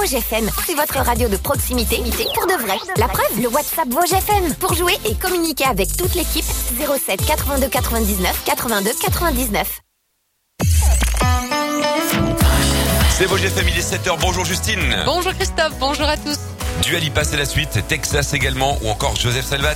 Vosges FM, c'est votre radio de proximité pour de vrai. La preuve, le WhatsApp Vosges FM. Pour jouer et communiquer avec toute l'équipe, 07 82 99 82 99. C'est Vosges FM, il est 7h. Bonjour Justine. Bonjour Christophe, bonjour à tous. Dua Lipa, c'est la suite. Texas également, ou encore Joseph Salvat.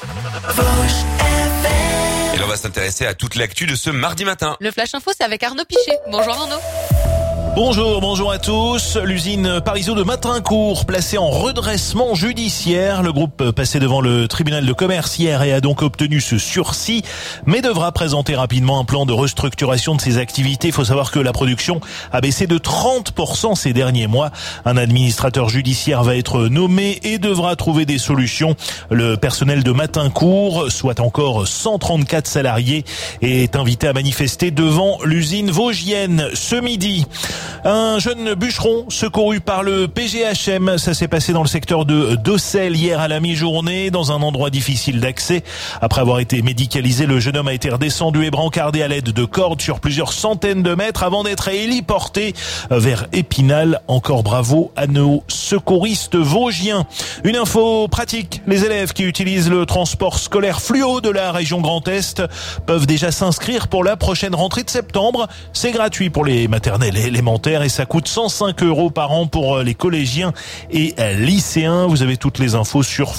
Et là, on va s'intéresser à toute l'actu de ce mardi matin. Le Flash Info, c'est avec Arnaud Pichet. Bonjour Arnaud. Bonjour à tous. L'usine Parisot de Matrincourt placée en redressement judiciaire. Le groupe passé devant le tribunal de commerce hier et a donc obtenu ce sursis, mais devra présenter rapidement un plan de restructuration de ses activités. Il faut savoir que la production a baissé de 30% ces derniers mois. Un administrateur judiciaire va être nommé et devra trouver des solutions. Le personnel de Matrincourt, soit encore 134 salariés, est invité à manifester devant l'usine vosgienne ce midi. Un jeune bûcheron secouru par le PGHM, ça s'est passé dans le secteur de Docelles hier à la mi-journée, dans un endroit difficile d'accès. Après avoir été médicalisé, le jeune homme a été redescendu et brancardé à l'aide de cordes sur plusieurs centaines de mètres avant d'être héliporté vers Épinal. Encore bravo à nos secouristes vosgiens. Une info pratique, les élèves qui utilisent le transport scolaire fluo de la région Grand Est peuvent déjà s'inscrire pour la prochaine rentrée de septembre. C'est gratuit pour les maternelles et élémentaires et ça coûte 105 € par an pour les collégiens et lycéens. Vous avez toutes les infos sur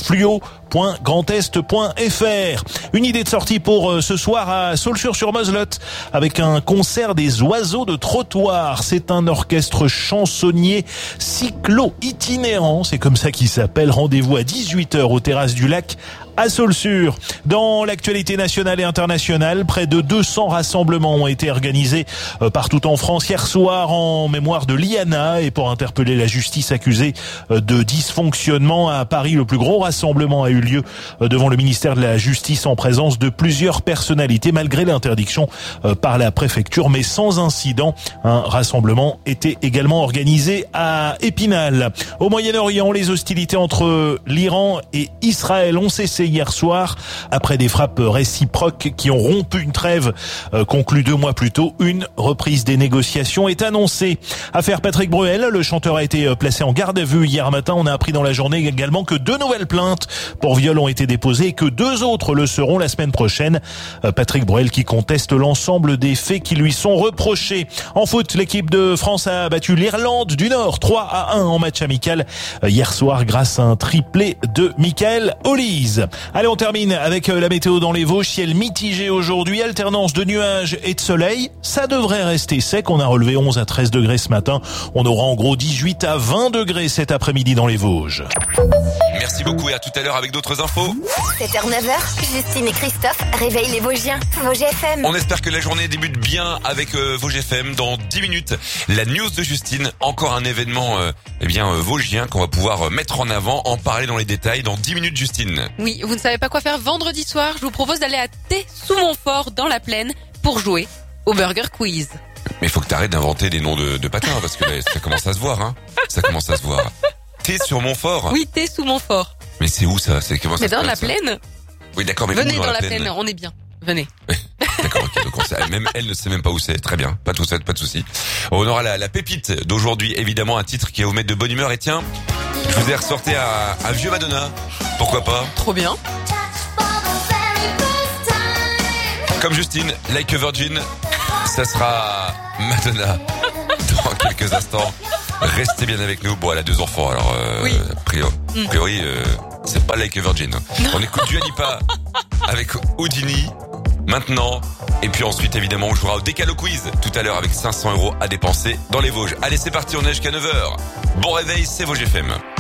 fluo.grandest.fr. Une idée de sortie pour ce soir à Saulxures-sur-Moselotte avec un concert des oiseaux de trottoir. C'est un orchestre chansonnier cyclo-itinérant, c'est comme ça qu'il s'appelle. Rendez-vous à 18h aux terrasses du lac à Saulxures. Dans l'actualité nationale et internationale, près de 200 rassemblements ont été organisés partout en France hier soir en mémoire de Liana et pour interpeller la justice accusée de dysfonctionnement. À Paris, le plus gros rassemblement a eu lieu devant le ministère de la Justice en présence de plusieurs personnalités malgré l'interdiction par la préfecture, mais sans incident. Un rassemblement était également organisé à Épinal. Au Moyen-Orient, les hostilités entre l'Iran et Israël ont cessé hier soir après des frappes réciproques qui ont rompu une trêve conclue 2 mois plus tôt. Une reprise des négociations est annoncée. Affaire Patrick Bruel, le chanteur a été placé en garde à vue hier matin. On a appris dans la journée également que 2 nouvelles plaintes pour viol ont été déposées et que 2 autres le seront la semaine prochaine. Patrick Bruel qui conteste l'ensemble des faits qui lui sont reprochés. En foot, l'équipe de France a battu l'Irlande du Nord 3-1 en match amical hier soir grâce à un triplé de Michael Hollis. Allez, on termine avec la météo dans les Vosges. Ciel mitigé aujourd'hui, alternance de nuages et de soleil. Ça devrait rester sec. On a relevé 11 à 13 degrés ce matin. On aura en gros 18 à 20 degrés cet après-midi dans les Vosges. Merci beaucoup et à tout à l'heure avec d'autres infos. 7h, 9h, Justine et Christophe réveillent les Vosgiens. Vosges FM. On espère que la journée débute bien avec Vosges FM. Dans 10 minutes, la news de Justine. Encore un événement vosgien qu'on va pouvoir mettre en avant, en parler dans les détails. Dans 10 minutes, Justine. Oui, vous ne savez pas quoi faire vendredi soir, je vous propose d'aller à Thé-sous-Montfort dans la Plaine pour jouer au Burger Quiz. Mais il faut que tu arrêtes d'inventer des noms de patins parce que là, ça commence à se voir. Hein. Ça commence à se voir. Thé sur Montfort. Oui, Thé-sous-Montfort. Mais c'est où ça? C'est comment ça? Mais se dans passe, la ça Plaine. Oui, d'accord, mais venez où dans la plaine, on est bien. Venez. D'accord, ok, donc même elle ne sait même pas où c'est. Très bien, pas de souci. On aura la pépite d'aujourd'hui, évidemment, un titre qui va vous mettre de bonne humeur. Et tiens, je vous ai ressorti un vieux Madonna. Pourquoi pas? Trop bien. Comme Justine, Like a Virgin, ça sera Madonna dans quelques instants. Restez bien avec nous. Bon, elle a 2 enfants, alors oui. a priori, c'est pas Like a Virgin. Non. On écoute Dua Lipa avec Houdini maintenant. Et puis ensuite, évidemment, on jouera au Décalo Quiz tout à l'heure avec 500 € à dépenser dans les Vosges. Allez, c'est parti, on est jusqu'à 9h. Bon réveil, c'est Vosges FM.